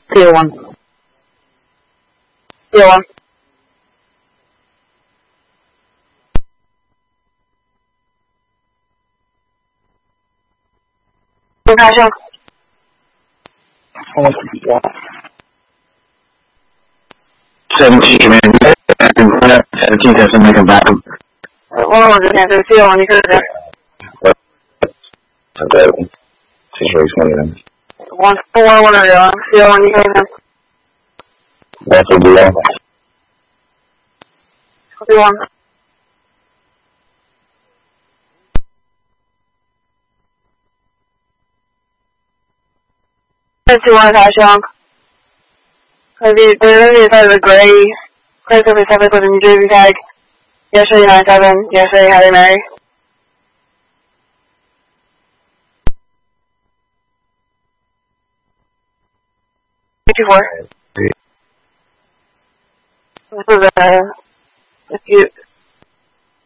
301. 301. Compassion. 17 man, 17 doesn't make a battle. 100 cancer. 301, you could have done. Situation 141, 301, you could have done. That's a deal. 301. That's 201 Young. They're inside of the gray. Craig 77 with a New Jersey tag. Yesterday 97. Yesterday Harry Mary. 54. This is